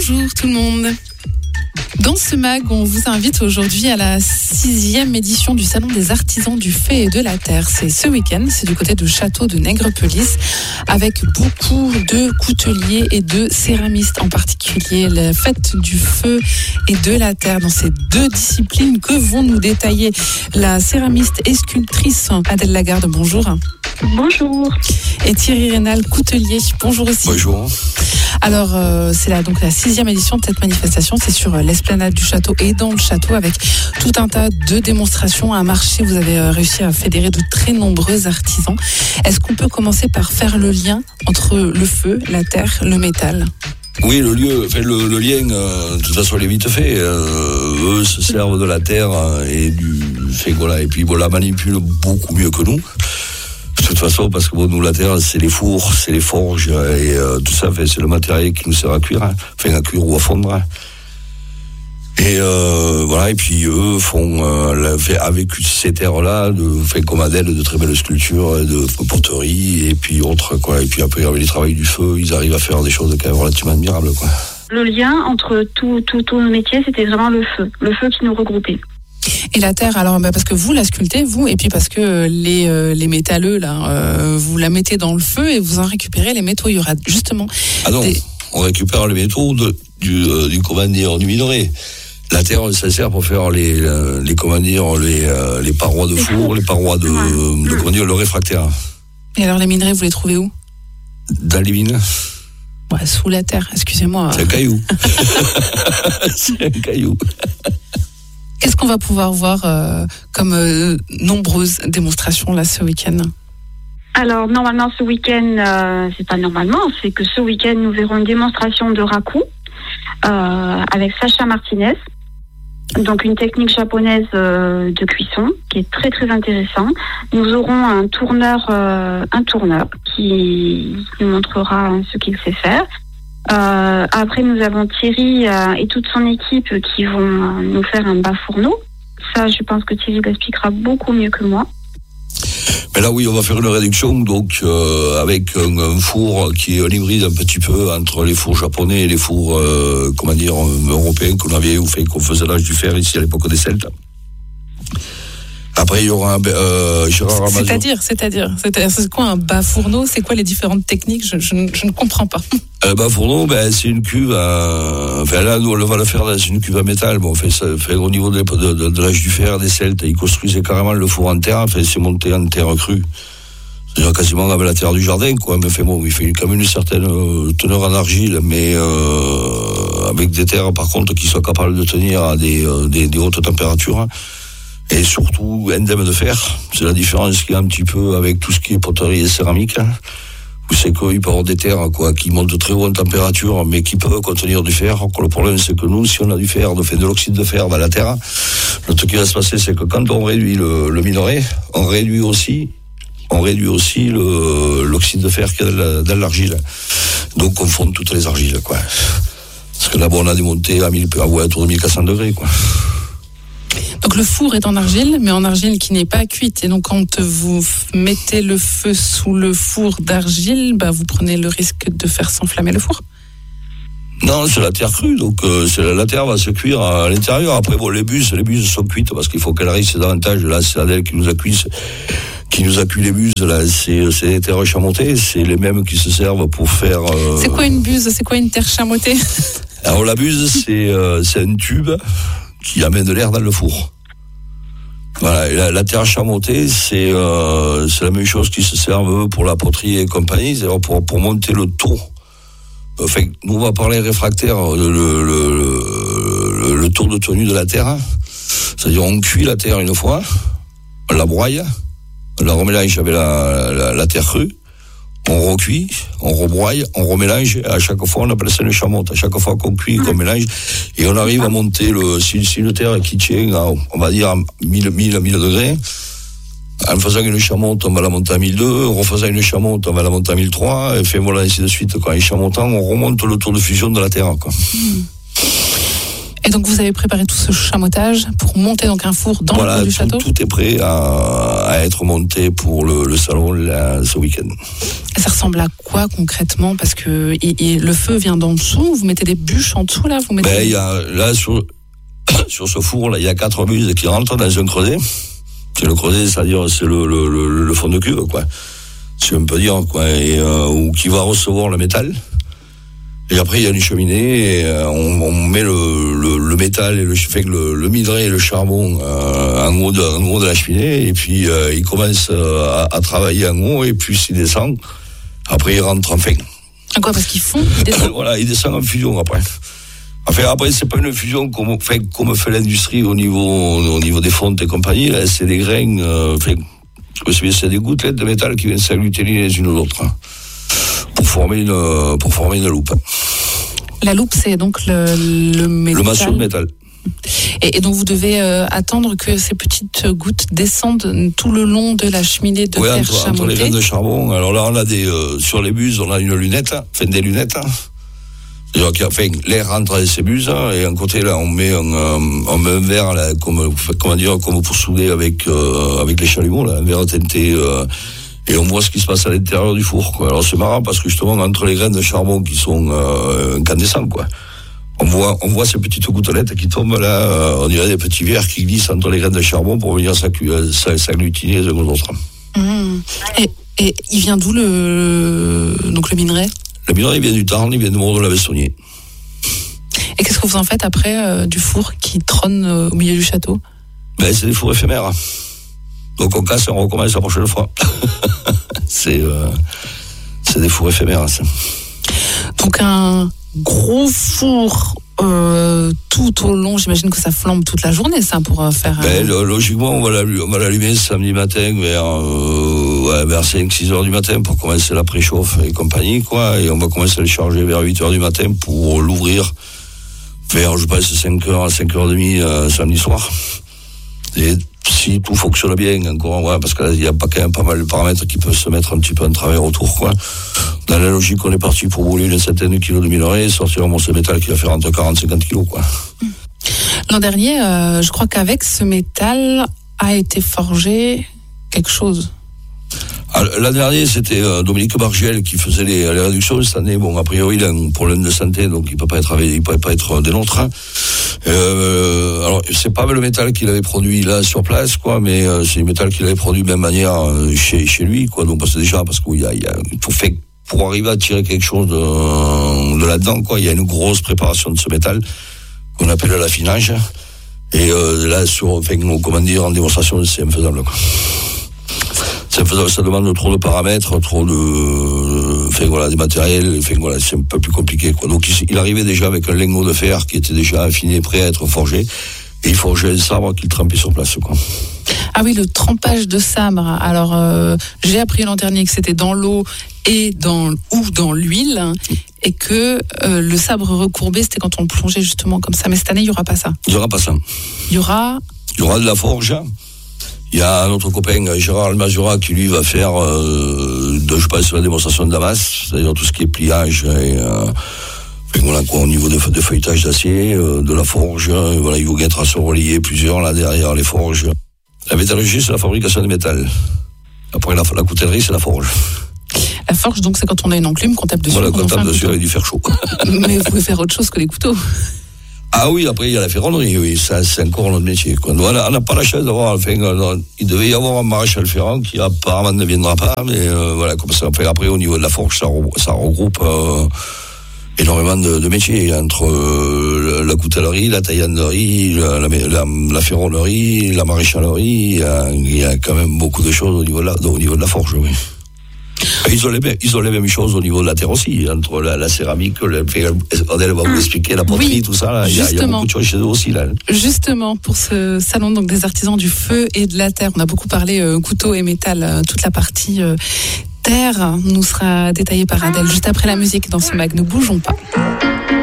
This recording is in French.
Bonjour tout le monde. Dans ce mag, on vous invite aujourd'hui à la 6e édition du Salon des artisans du feu et de la terre. C'est ce week-end, c'est du côté de Château de Nègrepelisse, avec beaucoup de couteliers et de céramistes, en particulier la fête du feu et de la terre. Dans ces deux disciplines, que vont nous détailler la céramiste et sculptrice Adèle Lagarde, bonjour. Bonjour. Et Thierry Rénal, coutelier, bonjour aussi. Bonjour. Alors, c'est donc la 6e édition de cette manifestation. C'est sur l'esplanade du château et dans le château avec tout un tas de démonstrations, un marché. Vous avez réussi à fédérer de très nombreux artisans. Est-ce qu'on peut commencer par faire le lien entre le feu, la terre, le métal ? Oui, le lien, de toute façon, il est vite fait. Eux se servent de la terre et du fait, voilà, et puis la manipulent beaucoup mieux que nous. De toute façon, parce que nous, la terre, c'est les fours, c'est les forges, et tout ça, c'est le matériel qui nous sert à cuire, à cuire ou à fondre. Et voilà, et puis eux font, avec ces terres-là, comme Adèle, de très belles sculptures, de poterie, et puis autres, quoi. Et puis après, avec les travails du feu, ils arrivent à faire des choses quand même relativement admirables, quoi. Le lien entre tous nos métiers, c'était vraiment le feu qui nous regroupait. Et la terre, alors parce que vous la sculptez, vous, et puis parce que les métalleux, là, vous la mettez dans le feu et vous en récupérez les métaux. Il y aura justement... Ah non, on récupère les métaux du minerai. La terre, ça sert pour faire les parois de four, les parois de le réfractaire. Et alors les minerais, vous les trouvez où ? Dans les mines. Ouais, sous la terre, excusez-moi. C'est un caillou. C'est un caillou. Qu'est-ce qu'on va pouvoir voir comme nombreuses démonstrations là ce week-end ? Alors normalement ce week-end, c'est pas normalement, c'est que ce week-end nous verrons une démonstration de raku avec Sacha Martinez. Donc une technique japonaise de cuisson qui est très très intéressant. Nous aurons un tourneur qui nous montrera ce qu'il sait faire. Après nous avons Thierry et toute son équipe qui vont nous faire un bas fourneau. Ça je pense que Thierry l'expliquera beaucoup mieux que moi. Mais là oui, on va faire une réduction donc avec un four qui est un hybride un petit peu entre les fours japonais et les fours européens qu'on faisait l'âge du fer ici à l'époque des Celtes. Après il y aura Gérard Ramazzo. C'est-à-dire c'est quoi un bas fourneau ? C'est quoi les différentes techniques ? Je ne comprends pas. Un bas fourneau, c'est une cuve. Là, nous, on va la faire dans une cuve à métal. Bon, fait au niveau de l'âge du fer, des Celtes, ils construisaient carrément le four en terre. C'est monté en terre crue. C'est-à-dire quasiment avec la terre du jardin, quoi. Mais il fait quand même une certaine teneur en argile, mais avec des terres, par contre, qui sont capables de tenir à des hautes températures. Et surtout, indemne de fer. C'est la différence qu'il y a un petit peu avec tout ce qui est poterie et céramique. C'est qu'il peut y avoir des terres qui montent de très haute température, mais qui peuvent contenir du fer. Le problème, c'est que nous, si on a du fer, de l'oxyde de fer dans la terre, le truc qui va se passer, c'est que quand on réduit le minerai, on réduit aussi l'oxyde de fer qu'il y a dans l'argile. Donc on fond toutes les argiles, quoi. Parce que là, on a des montées autour de 1400 degrés, quoi. Donc le four est en argile, mais en argile qui n'est pas cuite. Et donc quand vous mettez le feu sous le four d'argile, vous prenez le risque de faire s'enflammer le four. Non, c'est la terre crue, donc la terre va se cuire à l'intérieur. Après, les buses sont cuites parce qu'il faut qu'elles restent davantage. Là, c'est Adèle qui nous a cuit les buses. Là, c'est des terres chamottées, c'est les mêmes qui se servent pour faire. C'est quoi une buse ? C'est quoi une terre chamottée ? Alors la buse, c'est un tube qui amène de l'air dans le four. Voilà, et la terre chamottée, c'est la même chose qui se servent pour la poterie et compagnie, c'est-à-dire pour monter le taux. Enfin, nous on va parler réfractaire, le taux de tenue de la terre. C'est-à-dire on cuit la terre une fois, on la broye, on la remélange avec la terre crue, on recuit, on rebroye, on remélange, et à chaque fois on appelle ça une chamotte. À chaque fois qu'on cuit, qu'on mélange, et on arrive à monter si une terre qui tient, on va dire, à 1000 degrés. En faisant une chamotte, on va la monter à 1002, en refaisant une chamotte, on va la monter à 1003, et voilà, ainsi de suite. Quand il chamotant, on remonte le taux de fusion de la terre, quoi. Et donc vous avez préparé tout ce chamotage pour monter donc un four dans le cours du château. Tout est prêt à être monté pour le salon là, ce week-end. Et ça ressemble à quoi concrètement? Parce que le feu vient d'en dessous, vous mettez des bûches en dessous là, vous mettez... y a, là sur ce four là, il y a 4 buses qui rentrent dans un creuset. C'est le creuset, c'est-à-dire c'est le fond de cuve quoi. Si on peut dire quoi, et ou qui va recevoir le métal. Et après, il y a une cheminée, et on met le métal et le minerai et le charbon en haut de la cheminée, et puis il commence à travailler en haut, et puis s'il descend, après il rentre en fin. À quoi? Parce qu'ils font, ils descendent. Voilà, il descend en fusion après. Enfin, après, c'est pas une fusion comme fait l'industrie au niveau des fontes et compagnie, là, c'est des grains, c'est des gouttelettes de métal qui viennent s'agglutiner les unes aux autres. Pour former une loupe. La loupe, c'est donc le métal. Le massue de métal. Et donc vous devez attendre que ces petites gouttes descendent tout le long de la cheminée de terre chamotée. Entre les graines de charbon. Alors là, on a sur les buses, on a une lunette, des lunettes. C'est-à-dire l'air rentre dans ces buses, et à côté là, on met un verre là, comme pour souder avec les chalumeaux, là, un verre teinté. Et on voit ce qui se passe à l'intérieur du four, quoi. Alors c'est marrant parce que justement entre les graines de charbon qui sont incandescents, quoi. On voit ces petites gouttelettes qui tombent là, on dirait des petits verres qui glissent entre les graines de charbon pour venir s'agglutiner les uns aux autres. Et il vient d'où le minerai? Le minerai il vient du Tarn, il vient de Mort-de-la-Vestonnier. Et qu'est-ce que vous en faites après du four qui trône au milieu du château? C'est des fours éphémères. Donc on casse et on recommence la prochaine fois. C'est des fours éphémères. Ça. Donc un gros four tout au long, j'imagine que ça flambe toute la journée, ça, pour faire... Logiquement, on va l'allumer samedi matin vers 5-6 heures du matin pour commencer la préchauffe et compagnie, quoi. Et on va commencer à le charger vers 8 heures du matin pour l'ouvrir vers, je pense, 5h à 5h30 samedi soir. Et si tout fonctionne bien encore, parce qu'il y a quand même pas mal de paramètres qui peuvent se mettre un petit peu en travers autour, quoi. Dans la logique, on est parti pour brûler une centaine de kilos de minerai et sortir un morceau de métal qui va faire entre 40 et 50 kilos, quoi. L'an dernier, je crois qu'avec ce métal a été forgé quelque chose. L'an dernier, c'était Dominique Bargiel qui faisait les réductions. Cette année, a priori, il a un problème de santé, donc il peut pas être des nôtres. Alors, c'est pas le métal qu'il avait produit là sur place, quoi, mais c'est le métal qu'il avait produit de même manière chez lui, quoi. Donc, parce qu'il y a tout fait pour arriver à tirer quelque chose de là-dedans, quoi. Il y a une grosse préparation de ce métal qu'on appelle l'affinage. Et là, en démonstration, c'est infaisable, quoi. Ça demande trop de paramètres, des matériels, c'est un peu plus compliqué, quoi. Donc il arrivait déjà avec un lingot de fer qui était déjà affiné, prêt à être forgé, et il forgeait un sabre qu'il trempait sur place, quoi. Ah oui, le trempage de sabre. Alors j'ai appris l'an dernier que c'était dans l'eau et dans l'huile, et que le sabre recourbé, c'était quand on le plongeait justement comme ça. Mais cette année, il n'y aura pas ça. Il n'y aura pas ça. Il y aura de la forge. Il y a notre copain Gérard Almazura qui lui va faire la démonstration de Damas, c'est-à-dire tout ce qui est pliage et au niveau de feuilletage d'acier, de la forge, il faut être à se relier plusieurs là derrière les forges. La métallurgie, c'est la fabrication de métal. Après la coutellerie, c'est la forge. La forge, donc, c'est quand on a une enclume qu'on tape dessus. Voilà, qu'on tape dessus avec du fer chaud. Mais vous pouvez faire autre chose que des couteaux. Ah oui, après il y a la ferronnerie, oui, ça c'est encore notre métier, quoi. Nous, on n'a pas la chance d'avoir, il devait y avoir un maréchal ferrant qui apparemment ne viendra pas, mais comme ça. Après au niveau de la forge, ça regroupe énormément de métiers, entre la coutellerie, la taillanderie, la ferronnerie, la maréchalerie, il y a quand même beaucoup de choses au niveau de la forge, oui. Ils ont les mêmes choses au niveau de la terre aussi, entre la céramique, elle va vous expliquer la poterie, tout ça. Là. Il y a beaucoup de choses chez eux aussi. Là. Justement, pour ce salon donc, des artisans du feu et de la terre, on a beaucoup parlé couteau et métal, toute la partie terre nous sera détaillée par Adèle juste après la musique dans ce mag. Ne bougeons pas.